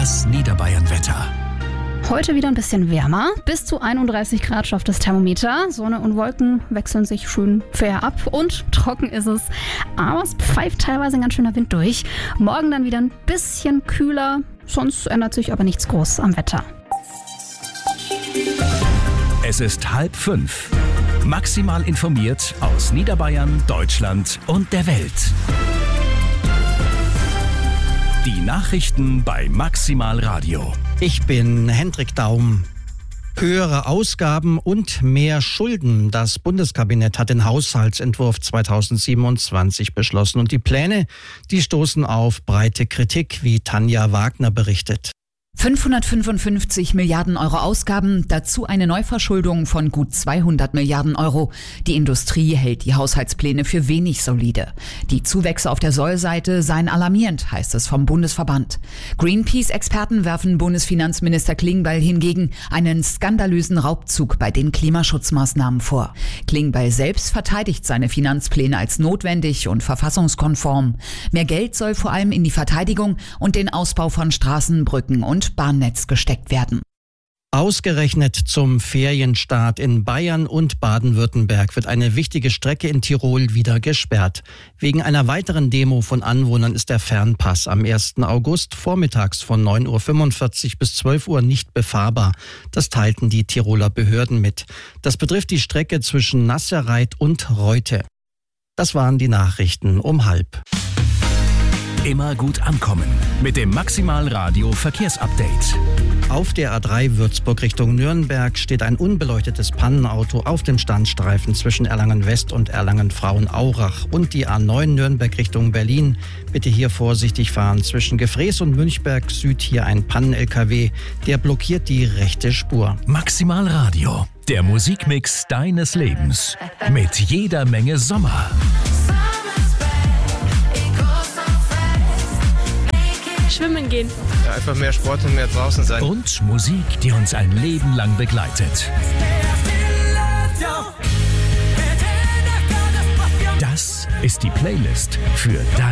Das Niederbayern-Wetter. Heute wieder ein bisschen wärmer. Bis zu 31 Grad schafft das Thermometer. Sonne und Wolken wechseln sich schön fair ab und trocken ist es. Aber es pfeift teilweise ein ganz schöner Wind durch. Morgen dann wieder ein bisschen kühler. Sonst ändert sich aber nichts groß am Wetter. Es ist 4:30. Maximal informiert aus Niederbayern, Deutschland und der Welt. Die Nachrichten bei Maximal Radio. Ich bin Hendrik Daum. Höhere Ausgaben und mehr Schulden. Das Bundeskabinett hat den Haushaltsentwurf 2027 beschlossen. Und die Pläne, die stoßen auf breite Kritik, wie Tanja Wagner berichtet. 555 Milliarden Euro Ausgaben, dazu eine Neuverschuldung von gut 200 Milliarden Euro. Die Industrie hält die Haushaltspläne für wenig solide. Die Zuwächse auf der Sollseite seien alarmierend, heißt es vom Bundesverband. Greenpeace-Experten werfen Bundesfinanzminister Klingbeil hingegen einen skandalösen Raubzug bei den Klimaschutzmaßnahmen vor. Klingbeil selbst verteidigt seine Finanzpläne als notwendig und verfassungskonform. Mehr Geld soll vor allem in die Verteidigung und den Ausbau von Straßen, Brücken und Bahnnetz gesteckt werden. Ausgerechnet zum Ferienstart in Bayern und Baden-Württemberg wird eine wichtige Strecke in Tirol wieder gesperrt. Wegen einer weiteren Demo von Anwohnern ist der Fernpass am 1. August vormittags von 9.45 Uhr bis 12 Uhr nicht befahrbar. Das teilten die Tiroler Behörden mit. Das betrifft die Strecke zwischen Nasserreit und Reute. Das waren die Nachrichten um 12:30. Immer gut ankommen mit dem Maximal Radio Verkehrsupdate. Auf der A3 Würzburg Richtung Nürnberg steht ein unbeleuchtetes Pannenauto auf dem Standstreifen zwischen Erlangen-West und Erlangen-Frauenaurach. Und die A9 Nürnberg Richtung Berlin. Bitte hier vorsichtig fahren. Zwischen Gefrees und Münchberg Süd hier ein Pannen-LKW. Der blockiert die rechte Spur. Maximal Radio, der Musikmix deines Lebens. Mit jeder Menge Sommer. Schwimmen gehen. Ja, einfach mehr Sport und mehr draußen sein. Und Musik, die uns ein Leben lang begleitet. Das ist die Playlist für dein